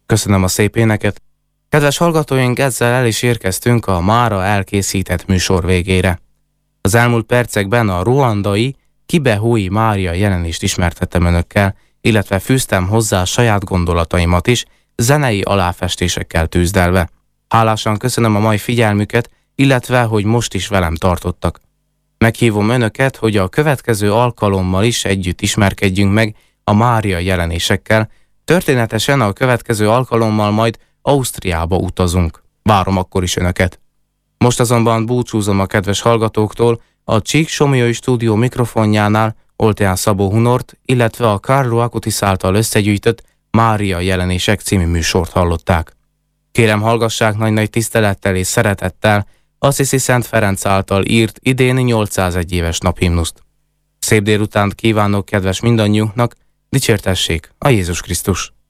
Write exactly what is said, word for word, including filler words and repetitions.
Köszönöm a szép éneket. Kedves hallgatóink, ezzel el is érkeztünk a mára elkészített műsor végére. Az elmúlt percekben a ruandai Kibehui Mária jelenést ismertettem önökkel, illetve fűztem hozzá saját gondolataimat is, zenei aláfestésekkel tűzdelve. Hálásan köszönöm a mai figyelmüket, illetve, hogy most is velem tartottak. Meghívom önöket, hogy a következő alkalommal is együtt ismerkedjünk meg a Mária jelenésekkel. Történetesen a következő alkalommal majd Ausztriába utazunk. Várom akkor is önöket. Most azonban búcsúzom a kedves hallgatóktól, a Csík-Somiói stúdió mikrofonjánál Olteán Szabó Hunort, illetve a Carlo Acutis által összegyűjtött Mária jelenések című műsort hallották. Kérem, hallgassák nagy-nagy tisztelettel és szeretettel Assisi Szent Ferenc által írt idén nyolcszázegy éves naphimnuszt. Szép délutánt kívánok kedves mindannyiunknak, dicsértessék a Jézus Krisztus!